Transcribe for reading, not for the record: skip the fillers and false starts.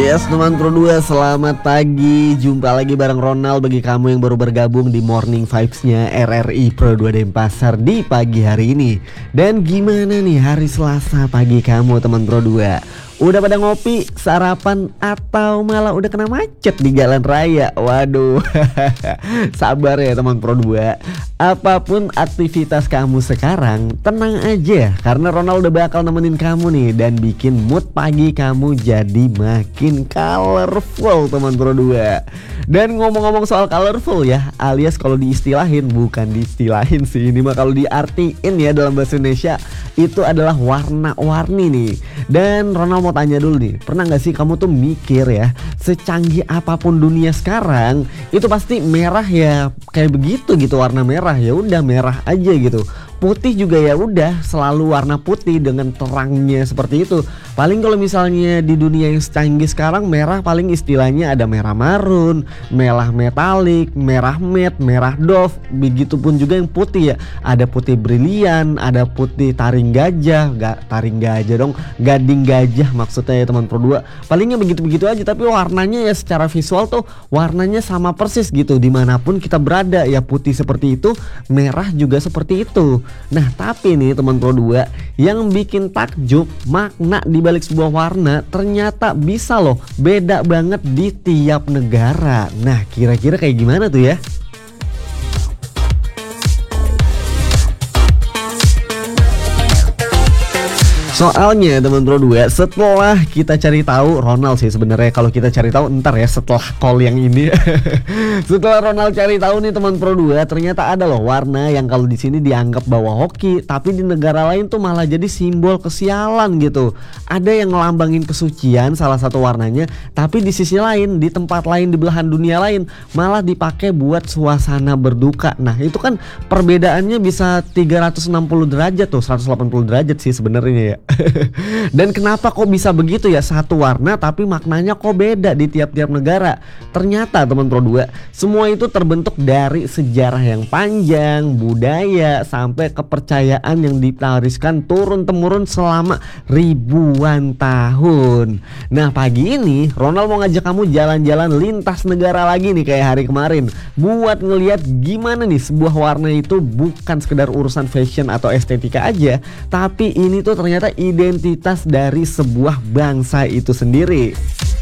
Yes teman Pro 2, selamat pagi. Jumpa lagi bareng Ronald bagi kamu yang baru bergabung di Morning Vibes-nya RRI Pro 2 Denpasar di pagi hari ini. Dan gimana nih hari Selasa pagi kamu teman Pro 2? Udah pada ngopi, sarapan, atau malah udah kena macet di jalan raya? Waduh, sabar ya teman Pro 2. Apapun aktivitas kamu sekarang, tenang aja karena Ronald udah bakal nemenin kamu nih dan bikin mood pagi kamu jadi makin colorful teman Pro 2. Dan ngomong-ngomong soal colorful ya, alias kalau diistilahin, bukan diistilahin sih, ini mah kalau diartiin ya dalam bahasa Indonesia itu adalah warna-warni nih. Dan Ronald mau tanya dulu nih, pernah gak sih kamu tuh mikir ya, secanggih apapun dunia sekarang itu pasti merah ya kayak begitu gitu, warna merah ya udah merah aja gitu. Putih juga ya udah selalu warna putih dengan terangnya seperti itu. Paling kalau misalnya di dunia yang secanggih sekarang, merah paling istilahnya ada merah marun, merah metalik, merah matte, merah doff. Begitupun juga yang putih ya, ada putih brilian, ada putih taring gajah, taring gajah dong, gading gajah maksudnya ya teman Pro 2. Palingnya begitu-begitu aja, tapi warnanya ya secara visual tuh warnanya sama persis gitu dimanapun kita berada ya, putih seperti itu, merah juga seperti itu. Nah tapi nih teman Pro 2, yang bikin takjub makna di balik sebuah warna ternyata bisa loh beda banget di tiap negara. Nah kira-kira kayak gimana tuh ya? Soalnya teman Pro 2, setelah kita cari tahu, Ronald sih sebenarnya kalau kita cari tahu ntar ya setelah call yang ini. Setelah Ronald cari tahu nih teman Pro 2, ternyata ada loh warna yang kalau di sini dianggap bawa hoki, tapi di negara lain tuh malah jadi simbol kesialan gitu. Ada yang ngelambangin kesucian salah satu warnanya, tapi di sisi lain, di tempat lain, di belahan dunia lain malah dipakai buat suasana berduka. Nah itu kan perbedaannya bisa 360 derajat tuh, 180 derajat sih sebenarnya ya. Dan kenapa kok bisa begitu ya, satu warna tapi maknanya kok beda di tiap-tiap negara? Ternyata teman Pro 2, semua itu terbentuk dari sejarah yang panjang, budaya, sampai kepercayaan yang ditariskan turun-temurun selama ribuan tahun. Nah pagi ini Ronald mau ngajak kamu jalan-jalan lintas negara lagi nih kayak hari kemarin, buat ngeliat gimana nih sebuah warna itu bukan sekedar urusan fashion atau estetika aja, tapi ini tuh ternyata identitas dari sebuah bangsa itu sendiri.